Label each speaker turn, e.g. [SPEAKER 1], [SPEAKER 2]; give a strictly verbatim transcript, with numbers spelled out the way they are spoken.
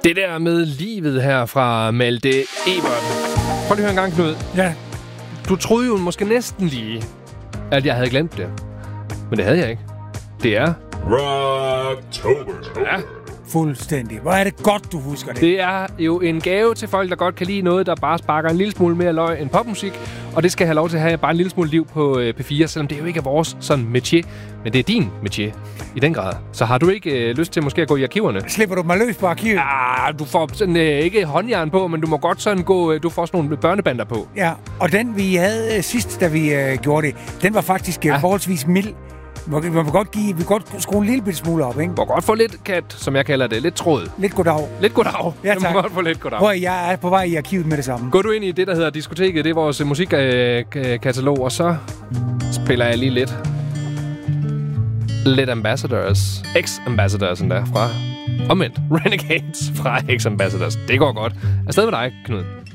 [SPEAKER 1] Det der med livet her fra Malte Ebert. Prøv lige at høre en gang, Knud.
[SPEAKER 2] Ja.
[SPEAKER 1] Du troede jo måske næsten lige, at jeg havde glemt det. Men det havde jeg ikke. Det er...
[SPEAKER 3] Rocktober.
[SPEAKER 1] Ja.
[SPEAKER 2] Fuldstændig. Hvor er det godt, du husker det.
[SPEAKER 1] Det er jo en gave til folk, der godt kan lide noget, der bare sparker en lille smule mere løg end popmusik. Og det skal have lov til at have bare en lille smule liv på øh, P fire, selvom det jo ikke er vores sådan métier. Men det er din métier i den grad. Så har du ikke øh, lyst til måske at gå i arkiverne?
[SPEAKER 2] Slipper du mig løs på arkivet?
[SPEAKER 1] Ah, du får sådan øh, ikke håndjern på, men du må godt sådan gå... Øh, du får sådan nogle børnebander på.
[SPEAKER 2] Ja, og den vi havde øh, sidst, da vi øh, gjorde det, den var faktisk øh,
[SPEAKER 1] Ja.
[SPEAKER 2] forholdsvis mild. Man kan godt give, vi kan godt skrue en lille bitte smule op, ikke?
[SPEAKER 1] Du må godt få lidt kat, som jeg kalder det. Lidt tråd.
[SPEAKER 2] Lidt goddag.
[SPEAKER 1] Lidt goddag.
[SPEAKER 2] Ja,
[SPEAKER 1] Du
[SPEAKER 2] tak.
[SPEAKER 1] må godt få lidt goddag.
[SPEAKER 2] Prøv at jeg er på vej i arkivet med det samme.
[SPEAKER 1] Gå du ind i det, der hedder diskoteket. Det er vores øh, musikkatalog, og så spiller jeg lige lidt. Lidt Ambassadors. Ex-Ambassadors endda fra... Omvendt. Renegades fra Ex-Ambassadors. Det går godt. Afsted med dig, Knud.